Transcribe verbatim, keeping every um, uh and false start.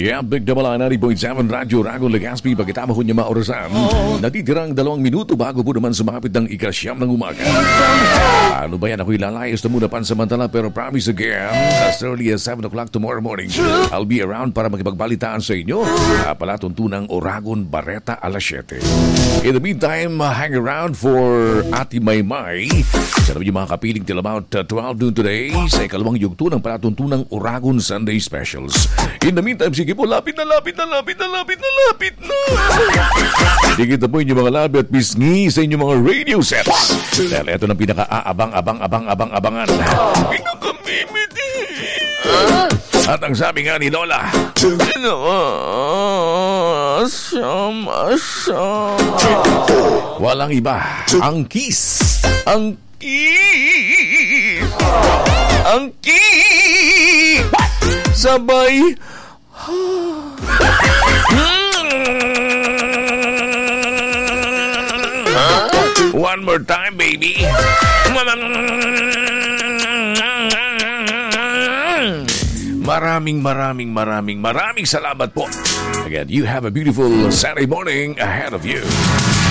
Yeah, Big Double A ninety point seven Radyo Ragon Legazpi. Pagkatama ko niya maorasan. Natitirang dalawang minuto bago po naman sumapit ng ikasyam ng umaga. Ano ba yan? Ako'y lalayas na muna pansamantala pero promise again, as early as seven o'clock tomorrow morning, I'll be around para makipagbalitaan sa inyo. Palatuntunang Oragon Barreta alas siyete. In the meantime, hang around for Ati Maymay. Sa naman yung mga kapiling till about uh, twelve noon today sa ikalawang yugto ng palatuntunang Oragon Sunday Specials. In the meantime, sige po, lapit na, lapit na, lapit na, lapit na, lapit na. Dikit na po inyong mga labi at pisngi sa inyong mga radio sets. Dahil ito ng pinaka-aabang-abang-abang-abang-abangan. Pinakamimiti. At ang sabi nga ni Lola, Asyam, asyam. Walang iba, ang kiss. Ang kiss. Ang kiss. Sabay. One more time, baby. Maraming, maraming, maraming, maraming salamat po. Again, you have a beautiful Saturday morning ahead of you.